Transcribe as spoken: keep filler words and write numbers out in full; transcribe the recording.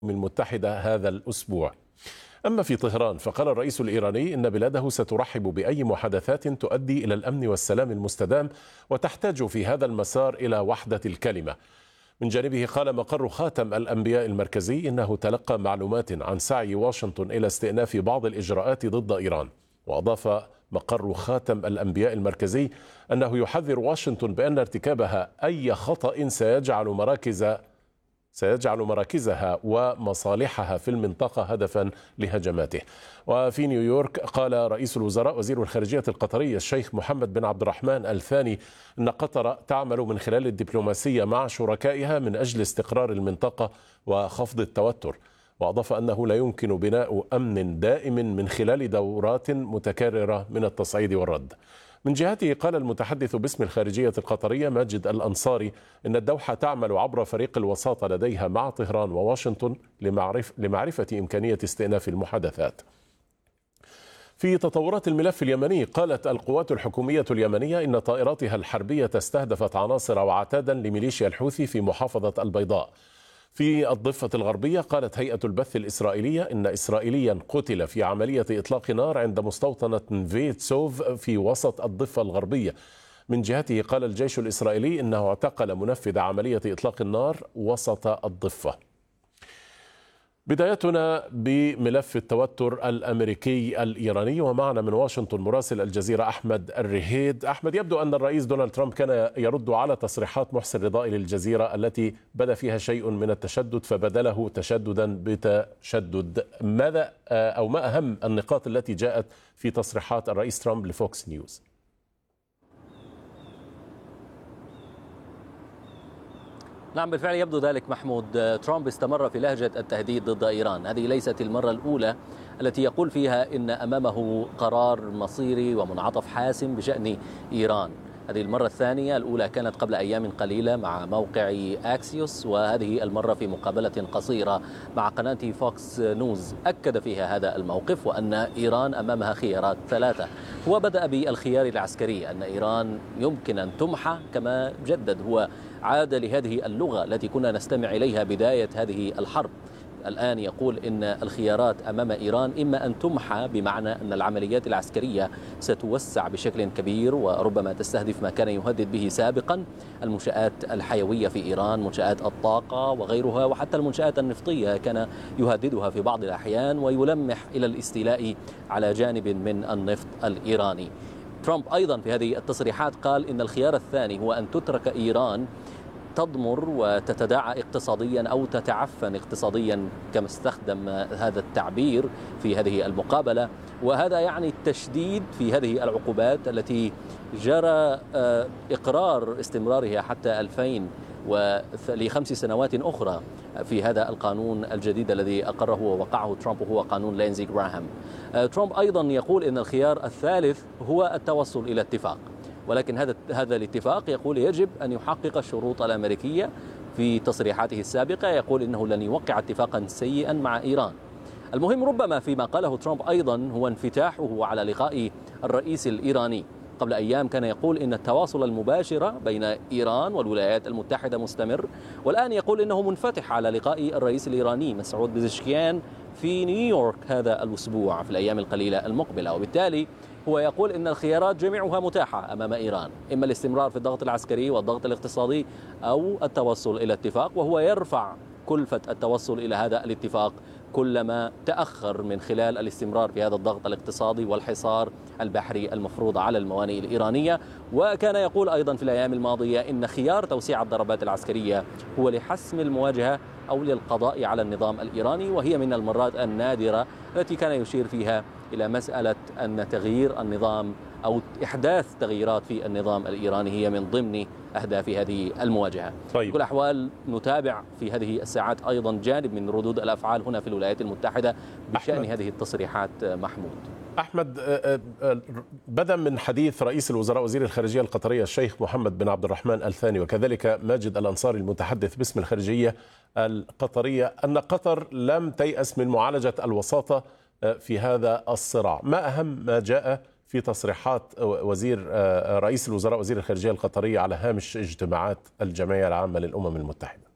المتحدة هذا الأسبوع. أما في طهران فقال الرئيس الإيراني إن بلاده سترحب بأي محادثات تؤدي إلى الأمن والسلام المستدام وتحتاج في هذا المسار إلى وحدة الكلمة. من جانبه قال مقر خاتم الأنبياء المركزي إنه تلقى معلومات عن سعي واشنطن إلى استئناف بعض الإجراءات ضد إيران. وأضاف مقر خاتم الأنبياء المركزي أنه يحذر واشنطن بأن ارتكابها أي خطأ سيجعل مراكز سيجعل مراكزها ومصالحها في المنطقة هدفا لهجماته. وفي نيويورك قال رئيس الوزراء وزير الخارجية القطري الشيخ محمد بن عبد الرحمن الثاني أن قطر تعمل من خلال الدبلوماسية مع شركائها من أجل استقرار المنطقة وخفض التوتر. وأضاف أنه لا يمكن بناء أمن دائم من خلال دورات متكررة من التصعيد والرد. من جهته قال المتحدث باسم الخارجية القطرية ماجد الأنصاري إن الدوحة تعمل عبر فريق الوساطة لديها مع طهران وواشنطن لمعرف لمعرفة إمكانية استئناف المحادثات. في تطورات الملف اليمني قالت القوات الحكومية اليمنية إن طائراتها الحربية استهدفت عناصر وعتادا لميليشيا الحوثي في محافظة البيضاء. في الضفة الغربية قالت هيئة البث الإسرائيلية إن إسرائيليا قتل في عملية إطلاق نار عند مستوطنة فيتسوف في وسط الضفة الغربية. من جهته قال الجيش الإسرائيلي إنه اعتقل منفذ عملية إطلاق النار وسط الضفة. بدايتنا بملف التوتر الأمريكي الإيراني، ومعنا من واشنطن مراسل الجزيرة أحمد الرهيد. أحمد، يبدو أن الرئيس دونالد ترامب كان يرد على تصريحات محسن رضائي للجزيرة التي بدا فيها شيء من التشدد فبدله تشددا بتشدد. ماذا أو ما أهم النقاط التي جاءت في تصريحات الرئيس ترامب لفوكس نيوز؟ نعم بالفعل يبدو ذلك محمود. ترامب استمر في لهجة التهديد ضد إيران. هذه ليست المرة الأولى التي يقول فيها إن أمامه قرار مصيري ومنعطف حاسم بشأن إيران. هذه المرة الثانية، الأولى كانت قبل أيام قليلة مع موقع أكسيوس، وهذه المرة في مقابلة قصيرة مع قناة فوكس نيوز أكد فيها هذا الموقف وأن إيران أمامها خيارات ثلاثة. هو بدأ بالخيار العسكري، أن إيران يمكن أن تمحى، كما جدد هو عاد لهذه اللغة التي كنا نستمع إليها بداية هذه الحرب. الآن يقول إن الخيارات أمام إيران إما أن تمحى، بمعنى أن العمليات العسكرية ستوسع بشكل كبير وربما تستهدف ما كان يهدد به سابقا المنشآت الحيوية في إيران، منشآت الطاقة وغيرها، وحتى المنشآت النفطية كان يهددها في بعض الأحيان ويلمح إلى الاستيلاء على جانب من النفط الإيراني. ترامب أيضا في هذه التصريحات قال إن الخيار الثاني هو أن تترك إيران تضمر وتتداعى اقتصاديا أو تتعفن اقتصاديا، كما استخدم هذا التعبير في هذه المقابلة. وهذا يعني التشديد في هذه العقوبات التي جرى إقرار استمرارها حتى ألفين ولخمس سنوات أخرى في هذا القانون الجديد الذي أقره ووقعه ترامب، وهو قانون لينزي غراهام. ترامب أيضا يقول إن الخيار الثالث هو التوصل إلى اتفاق، ولكن هذا هذا الاتفاق يقول يجب أن يحقق الشروط الأمريكية. في تصريحاته السابقة يقول إنه لن يوقع اتفاقا سيئا مع إيران. المهم ربما فيما قاله ترامب أيضا هو انفتاحه على لقاء الرئيس الإيراني. قبل أيام كان يقول إن التواصل المباشر بين إيران والولايات المتحدة مستمر، والآن يقول إنه منفتح على لقاء الرئيس الإيراني مسعود بزشكيان في نيويورك هذا الأسبوع في الأيام القليلة المقبلة. وبالتالي هو يقول إن الخيارات جميعها متاحة أمام إيران، إما الاستمرار في الضغط العسكري والضغط الاقتصادي أو التوصل إلى اتفاق، وهو يرفع كلفة التوصل إلى هذا الاتفاق كلما تأخر من خلال الاستمرار في هذا الضغط الاقتصادي والحصار البحري المفروض على الموانئ الإيرانية. وكان يقول أيضا في الأيام الماضية إن خيار توسيع الضربات العسكرية هو لحسم المواجهة أو للقضاء على النظام الإيراني، وهي من المرات النادرة التي كان يشير فيها إلى مسألة أن تغيير النظام أو إحداث تغييرات في النظام الإيراني هي من ضمن أهداف هذه المواجهة. طيب. بكل الأحوال نتابع في هذه الساعات أيضا جانب من ردود الأفعال هنا في الولايات المتحدة بشأن أحمد. هذه التصريحات محمود. أحمد، بدأ من حديث رئيس الوزراء وزير الخارجية القطرية الشيخ محمد بن عبد الرحمن الثاني وكذلك ماجد الأنصاري المتحدث باسم الخارجية القطرية أن قطر لم تيأس من معالجة الوساطة في هذا الصراع. ما أهم ما جاء في تصريحات وزير رئيس الوزراء وزير الخارجية القطرية على هامش اجتماعات الجمعية العامة للأمم المتحدة؟